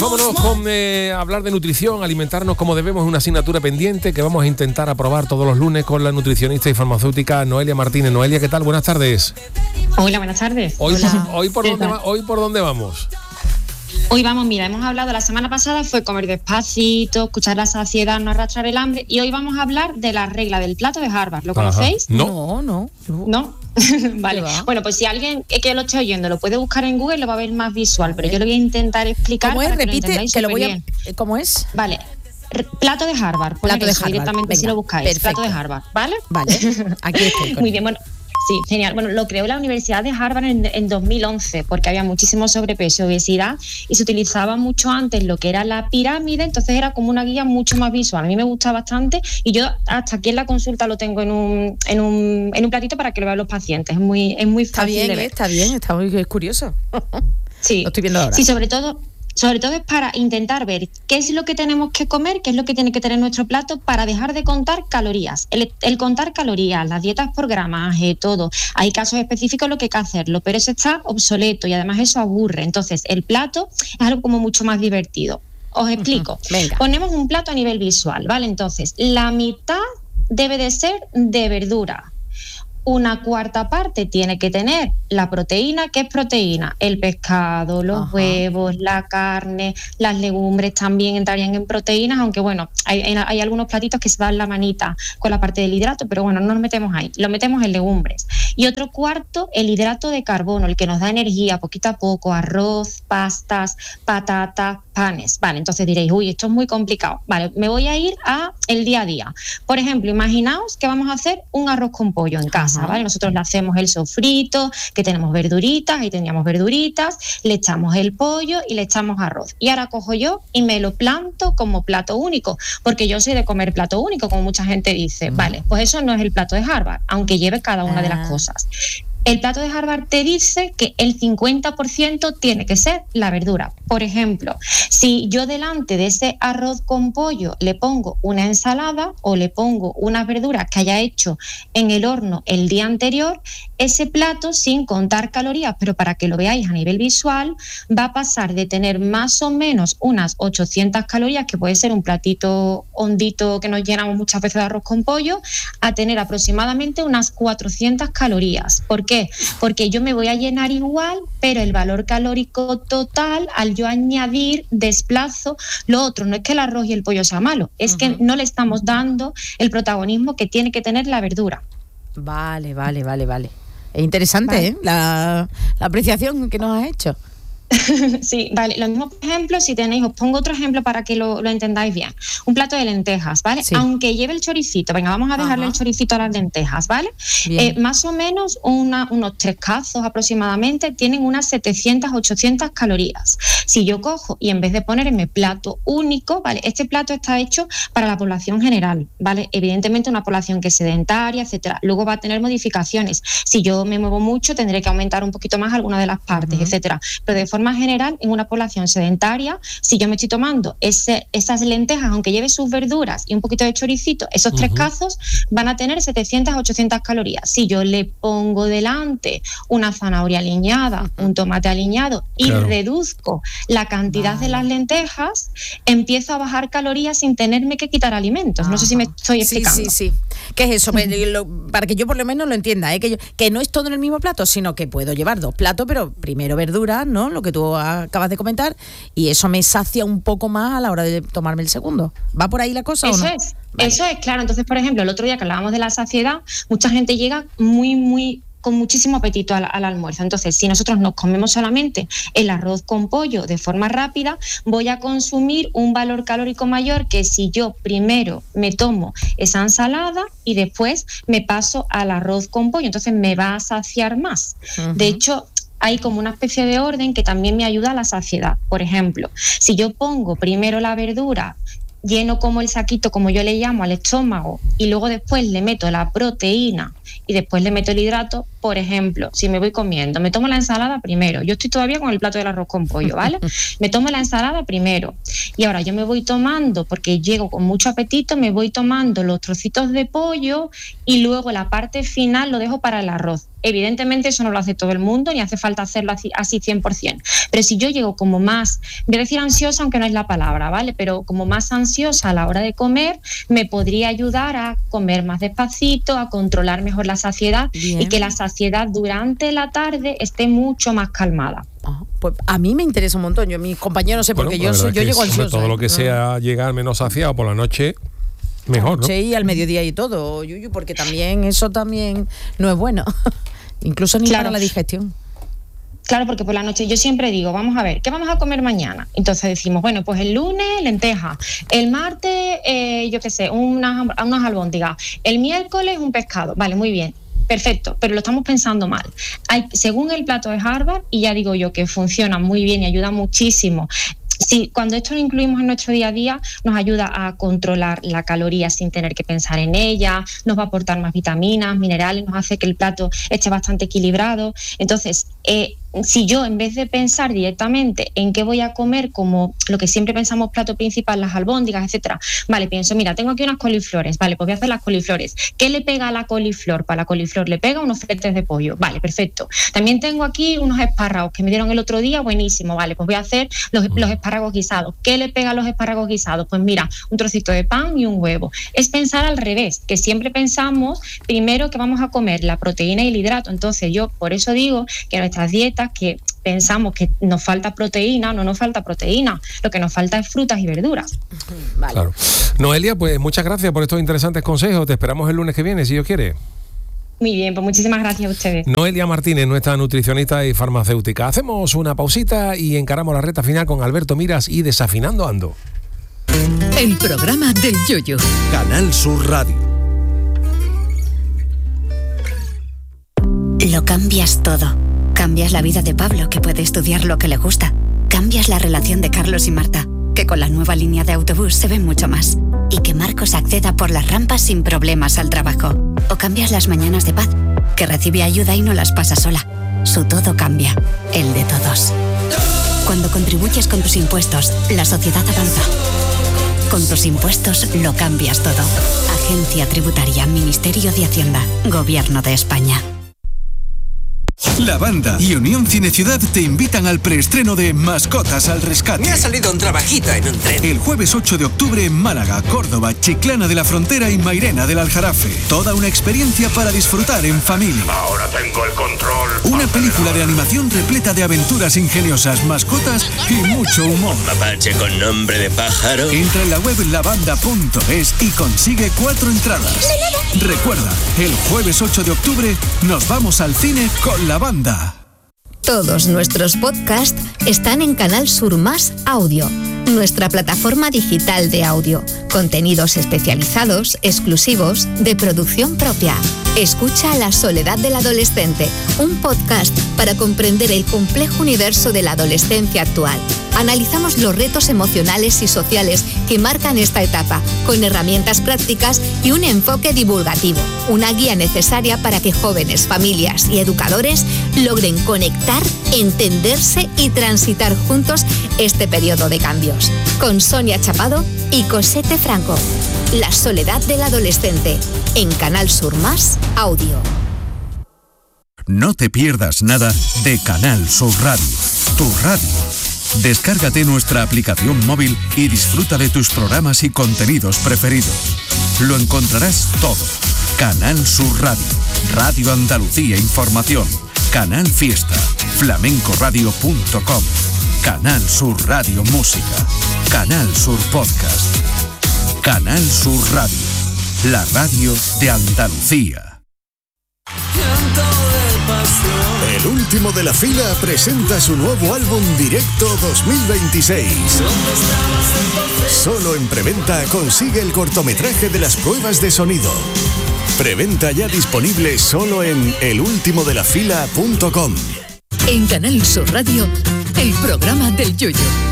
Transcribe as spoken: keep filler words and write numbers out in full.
Vámonos con eh, hablar de nutrición, alimentarnos como debemos, una asignatura pendiente que vamos a intentar aprobar todos los lunes con la nutricionista y farmacéutica Noelia Martínez. Noelia, ¿qué tal? Buenas tardes. Hola, buenas tardes. Hoy, Hola. Por, hoy, por dónde va, ¿Hoy por dónde vamos? Hoy vamos, mira, hemos hablado, la semana pasada fue comer despacito, escuchar la saciedad, no arrastrar el hambre, y hoy vamos a hablar de la regla del plato de Harvard. ¿Lo conocéis? Ajá. No, no. ¿No? ¿No? Vale. Bueno, pues si alguien que lo esté oyendo lo puede buscar en Google, lo va a ver más visual, pero yo lo voy a intentar explicar. ¿Cómo es? Para Repite, que lo, que lo voy a... bien. ¿Cómo es? Vale. Plato de Harvard. Plato de eso, Harvard. Directamente Venga, si lo buscáis. perfecto. Plato de Harvard, ¿vale? Vale, aquí estoy. Muy bien, bueno. Sí, genial. Bueno, lo creó la Universidad de Harvard en, en dos mil once porque había muchísimo sobrepeso y obesidad y se utilizaba mucho antes lo que era la pirámide, entonces era como una guía mucho más visual. A mí me gusta bastante y yo hasta aquí en la consulta lo tengo en un, en un, en un platito para que lo vean los pacientes. Es muy, es muy fácil está bien, de ver. Está bien, está muy es curioso. Sí. Lo estoy viendo ahora. Sí, sobre todo... Sobre todo es para intentar ver qué es lo que tenemos que comer, qué es lo que tiene que tener nuestro plato para dejar de contar calorías. El, el contar calorías, las dietas por gramaje, todo. Hay casos específicos en lo que hay que hacerlo, pero eso está obsoleto y además eso aburre. Entonces, el plato es algo como mucho más divertido. Os explico. Uh-huh. Venga. Ponemos un plato a nivel visual, ¿vale? Entonces, la mitad debe de ser de verdura. Una cuarta parte tiene que tener la proteína. ¿Qué es proteína? El pescado, los Ajá. huevos, la carne, las legumbres también entrarían en proteínas, aunque bueno, hay, hay algunos platitos que se dan la manita con la parte del hidrato, pero bueno, no nos metemos ahí, lo metemos en legumbres. Y otro cuarto, el hidrato de carbono, el que nos da energía poquito a poco, arroz, pastas, patatas, panes. Vale, entonces diréis, uy, esto es muy complicado. Vale, me voy a ir a el día a día. Por ejemplo, imaginaos que vamos a hacer un arroz con pollo en casa. ¿Vale? Nosotros le hacemos el sofrito, que tenemos verduritas, ahí tendríamos verduritas, le echamos el pollo y le echamos arroz. Y ahora cojo yo y me lo planto como plato único, porque yo soy de comer plato único, como mucha gente dice. Vale, pues eso no es el plato de Harvard, aunque lleve cada una ah. de las cosas. El plato de Harvard te dice que el cincuenta por ciento tiene que ser la verdura. Por ejemplo, si yo delante de ese arroz con pollo le pongo una ensalada o le pongo unas verduras que haya hecho en el horno el día anterior, ese plato, sin contar calorías, pero para que lo veáis a nivel visual, va a pasar de tener más o menos unas ochocientas calorías, que puede ser un platito hondito que nos llenamos muchas veces de arroz con pollo, a tener aproximadamente unas cuatrocientas calorías. ¿Por qué? ¿Por qué? Porque yo me voy a llenar igual, pero el valor calórico total, al yo añadir, desplazo lo otro. No es que el arroz y el pollo sea malo, es uh-huh. que no le estamos dando el protagonismo que tiene que tener la verdura. Vale, vale, vale, vale. Es interesante, vale. ¿eh? La, la apreciación que nos has hecho. Sí, vale. Lo mismo, por ejemplo, si tenéis, os pongo otro ejemplo para que lo, lo entendáis bien. Un plato de lentejas, ¿vale? Sí. Aunque lleve el choricito, venga, vamos a dejarle Ajá. el choricito a las lentejas, ¿vale? Eh, más o menos una, unos tres cazos aproximadamente tienen unas setecientas, ochocientas calorías. Si yo cojo y en vez de ponerme plato único, ¿vale? Este plato está hecho para la población general, ¿vale? Evidentemente una población que es sedentaria, etcétera. Luego va a tener modificaciones. Si yo me muevo mucho, tendré que aumentar un poquito más alguna de las partes, uh-huh. etcétera. Pero de forma general, en una población sedentaria, si yo me estoy tomando ese, esas lentejas, aunque lleve sus verduras y un poquito de choricito, esos uh-huh. tres cazos van a tener setecientas, ochocientas calorías. Si yo le pongo delante una zanahoria aliñada, uh-huh. un tomate aliñado y claro. reduzco la cantidad vale. de las lentejas, empiezo a bajar calorías sin tenerme que quitar alimentos. Uh-huh. No sé si me estoy explicando. Sí, sí, sí. ¿Qué es eso? Uh-huh. Para que yo por lo menos lo entienda, ¿eh? que, yo, que no es todo en el mismo plato, sino que puedo llevar dos platos, pero primero verduras, ¿no? Lo que tú acabas de comentar, y eso me sacia un poco más a la hora de tomarme el segundo. ¿Va por ahí la cosa eso o no? Es, vale. Eso es, claro. Entonces, por ejemplo, el otro día que hablábamos de la saciedad, mucha gente llega muy, muy con muchísimo apetito al, al almuerzo. Entonces, si nosotros nos comemos solamente el arroz con pollo de forma rápida, voy a consumir un valor calórico mayor que si yo primero me tomo esa ensalada y después me paso al arroz con pollo. Entonces, me va a saciar más. Uh-huh. De hecho, hay como una especie de orden que también me ayuda a la saciedad. Por ejemplo, si yo pongo primero la verdura, lleno como el saquito, como yo le llamo, al estómago, y luego después le meto la proteína y después le meto el hidrato, por ejemplo, si me voy comiendo, me tomo la ensalada primero, yo estoy todavía con el plato del arroz con pollo, ¿vale? Me tomo la ensalada primero y ahora yo me voy tomando, porque llego con mucho apetito, me voy tomando los trocitos de pollo y luego la parte final lo dejo para el arroz. Evidentemente eso no lo hace todo el mundo, ni hace falta hacerlo así, así cien por ciento. Pero si yo llego como más, voy a decir ansiosa, aunque no es la palabra, ¿vale? Pero como más ansiosa a la hora de comer, me podría ayudar a comer más despacito, a controlar mejor la saciedad. Bien. Y que la saciedad durante la tarde esté mucho más calmada. Oh, pues a mí me interesa un montón. Yo, mis compañeros, no sé, porque bueno, yo, soy, yo llego ansiosa. Todo lo que sea llegar menos saciado por la noche, mejor, ¿no? Sí, al mediodía y todo, Yuyu, porque también eso también no es bueno. Incluso ni claro. para la digestión. Claro, porque por la noche yo siempre digo, vamos a ver, ¿qué vamos a comer mañana? Entonces decimos, bueno, pues el lunes lentejas, el martes, eh, yo qué sé, unas, unas albóndigas, el miércoles un pescado. Vale, muy bien. Perfecto, pero lo estamos pensando mal. Hay, según el plato de Harvard, y ya digo yo que funciona muy bien y ayuda muchísimo. Sí, cuando esto lo incluimos en nuestro día a día, nos ayuda a controlar la caloría sin tener que pensar en ella, nos va a aportar más vitaminas, minerales, nos hace que el plato esté bastante equilibrado. Entonces, eh, si yo en vez de pensar directamente en qué voy a comer, como lo que siempre pensamos plato principal, las albóndigas, etcétera, vale, pienso, mira, tengo aquí unas coliflores, vale, pues voy a hacer las coliflores. ¿Qué le pega a la coliflor? Para la coliflor le pega unos filetes de pollo, vale, perfecto. También tengo aquí unos espárragos que me dieron el otro día, buenísimo, vale, pues voy a hacer los, los espárragos guisados. ¿Qué le pega a los espárragos guisados? Pues mira, un trocito de pan y un huevo. Es pensar al revés, que siempre pensamos primero que vamos a comer la proteína y el hidrato. Entonces yo por eso digo que nuestras dietas, que pensamos que nos falta proteína, no nos falta proteína, lo que nos falta es frutas y verduras. Vale. Claro. Noelia, pues muchas gracias por estos interesantes consejos, te esperamos el lunes que viene, si Dios quiere. Muy bien, pues muchísimas gracias a ustedes. Noelia Martínez, nuestra nutricionista y farmacéutica. Hacemos una pausita y encaramos la recta final con Alberto Miras y Desafinando Ando. El programa del Yoyo. Canal Sur Radio. Lo cambias todo. Cambias la vida de Pablo, que puede estudiar lo que le gusta. Cambias la relación de Carlos y Marta, que con la nueva línea de autobús se ven mucho más. Y que Marcos acceda por las rampas sin problemas al trabajo. O cambias las mañanas de Paz, que recibe ayuda y no las pasa sola. Su todo cambia, el de todos. Cuando contribuyes con tus impuestos, la sociedad avanza. Con tus impuestos lo cambias todo. Agencia Tributaria, Ministerio de Hacienda, Gobierno de España. La Banda y Unión Cineciudad te invitan al preestreno de Mascotas al Rescate. Me ha salido un trabajito en un tren. El jueves ocho de octubre en Málaga, Córdoba, Chiclana de la Frontera y Mairena del Aljarafe. Toda una experiencia para disfrutar en familia. Ahora tengo el control. Una película de animación repleta de aventuras ingeniosas, mascotas y mucho humor. Mapache con nombre de pájaro. Entra en la web lavanda punto es y consigue cuatro entradas. Recuerda, el jueves ocho de octubre nos vamos al cine con La Banda. Todos nuestros podcasts están en Canal Sur Más Audio, nuestra plataforma digital de audio. Contenidos especializados, exclusivos, de producción propia. Escucha La Soledad del Adolescente, un podcast para comprender el complejo universo de la adolescencia actual. Analizamos los retos emocionales y sociales que marcan esta etapa, con herramientas prácticas y un enfoque divulgativo. Una guía necesaria para que jóvenes, familias y educadores logren conectar, entenderse y transitar juntos este periodo de cambios. Con Sonia Chapado y Cosette Franco. La Soledad del Adolescente, en Canal Sur Más Audio. No te pierdas nada de Canal Sur Radio, tu radio. Descárgate nuestra aplicación móvil y disfruta de tus programas y contenidos preferidos. Lo encontrarás todo. Canal Sur Radio, Radio Andalucía Información, Canal Fiesta, flamencoradio punto com, Canal Sur Radio Música, Canal Sur Podcast, Canal Sur Radio, la radio de Andalucía. El último de la fila presenta su nuevo álbum Directo dos mil veintiséis. Solo en preventa consigue el cortometraje de las pruebas de sonido. Preventa ya disponible solo en el último de la fila punto com. En Canal Sur Radio, el programa del Yoyo.